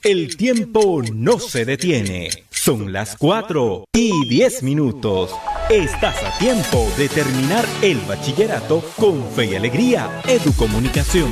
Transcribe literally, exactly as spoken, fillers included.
El tiempo no se detiene. Son las cuatro y diez minutos. Estás a tiempo de terminar el bachillerato con fe y alegría. Educomunicación.